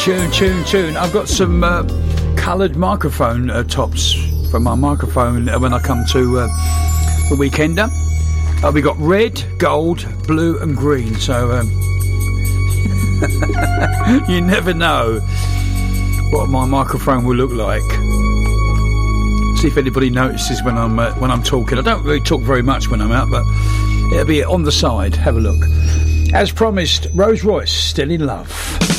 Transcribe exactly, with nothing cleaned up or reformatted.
Tune, tune, tune. I've got some uh, coloured microphone uh, tops for my microphone when I come to uh, the Weekender. Uh, we got red, gold, blue and green. So um, you never know what my microphone will look like. See if anybody notices when I'm uh, when I'm talking. I don't really talk very much when I'm out, but it'll be on the side. Have a look. As promised, Rose Royce, Still in Love.